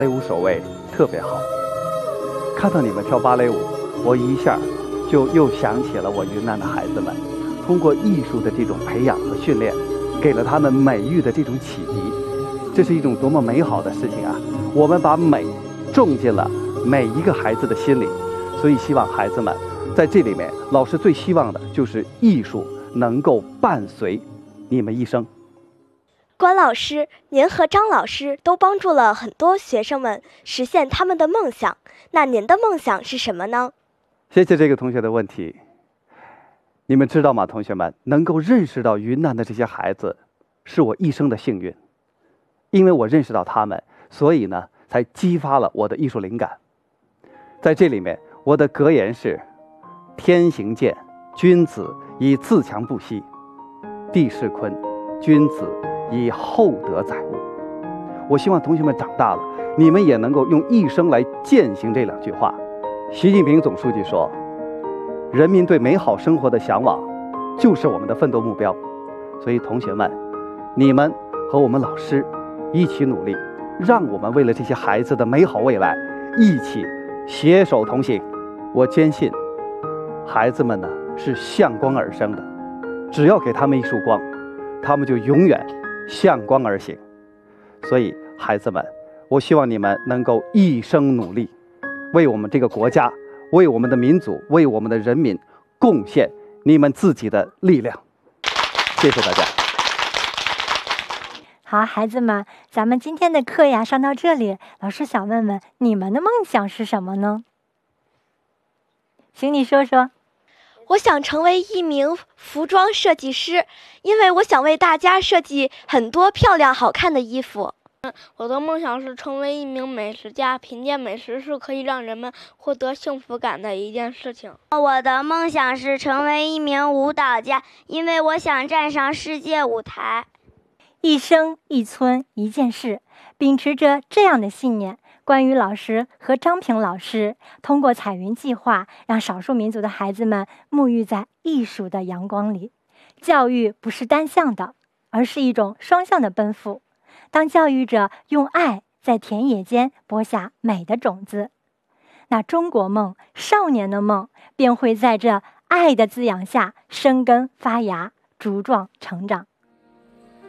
芭蕾舞手位特别好。看到你们跳芭蕾舞，我一下就又想起了我云南的孩子们，通过艺术的这种培养和训练，给了他们美育的这种启迪。这是一种多么美好的事情啊！我们把美种进了每一个孩子的心里，所以希望孩子们在这里面，老师最希望的就是艺术能够伴随你们一生。 关老师，您和张老师都帮助了很多学生们实现他们的梦想，那您的梦想是什么呢？ 谢谢这个同学的问题。你们知道吗，同学们，能够认识到云南的这些孩子，是我一生的幸运。因为我认识到他们，所以呢，才激发了我的艺术灵感。在这里面，我的格言是：天行健，君子以自强不息；地势坤，君子以厚德载物。我希望同学们长大了，你们也能够用一生来践行这2句话。习近平总书记说，人民对美好生活的向往，就是我们的奋斗目标。所以同学们，你们和我们老师一起努力，让我们为了这些孩子的美好未来，一起携手同行。我坚信，孩子们呢是向光而生的，只要给他们一束光，他们就永远向光而行。所以孩子们，我希望你们能够一生努力，为我们这个国家，为我们的民族，为我们的人民贡献你们自己的力量。谢谢大家。 好，孩子们，咱们今天的课呀上到这里，老师想问问你们的梦想是什么呢？请你说说。 我想成为一名服装设计师，因为我想为大家设计很多漂亮好看的衣服。 我的梦想是成为一名美食家，品鉴美食是可以让人们获得幸福感的一件事情。 我的梦想是成为一名舞蹈家，因为我想站上世界舞台。 一生一村一件事，秉持着这样的信念，关于老师和张平老师通过彩云计划，让少数民族的孩子们沐浴在艺术的阳光里。教育不是单向的，而是一种双向的奔赴。当教育者用爱在田野间播下美的种子，那中国梦、少年的梦便会在这爱的滋养下生根发芽，茁壮成长。